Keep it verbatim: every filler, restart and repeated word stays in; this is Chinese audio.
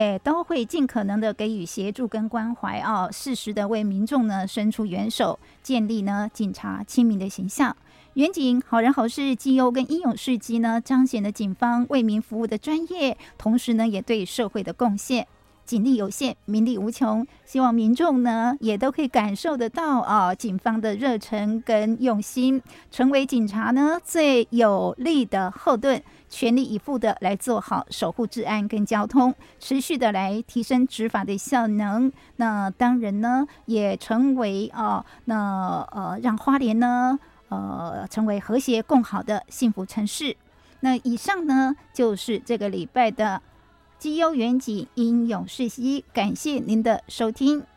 也都会尽可能的给予协助跟关怀啊，适时的为民众呢伸出援手，建立呢警察亲民的形象。远景好人好事绩优跟英勇事迹呢，彰显了警方为民服务的专业，同时呢也对社会的贡献。警力有限，民力无穷，希望民众呢也都可以感受得到啊，警方的热忱跟用心，成为警察呢最有力的后盾，全力以赴的来做好守护治安跟交通，持续的来提升执法的效能。那当然呢，也成为啊，那呃让花莲呢呃成为和谐共好的幸福城市。那以上呢就是这个礼拜的绩优远景英勇事迹，感谢您的收听。